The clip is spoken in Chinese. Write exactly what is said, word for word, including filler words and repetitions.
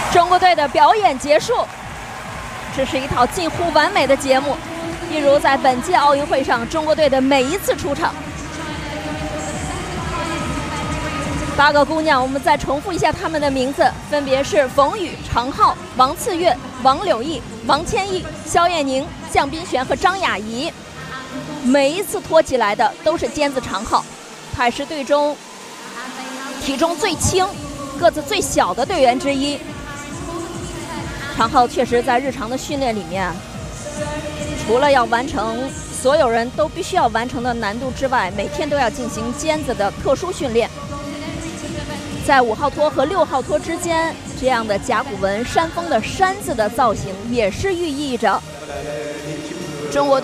中国队的表演结束，这是一套近乎完美的节目，一如在本届奥运会上中国队的每一次出场。八个姑娘，我们再重复一下她们的名字，分别是冯宇、常浩、王次月、王柳毅、王千艺、肖艳宁、向冰璇和张雅怡。每一次托起来的都是尖子常浩，他也是队中体重最轻、个子最小的队员之一。常浩确实在日常的训练里面，除了要完成所有人都必须要完成的难度之外，每天都要进行尖子的特殊训练。在五号托和六号托之间，这样的甲骨文山峰的山字的造型，也是寓意着中国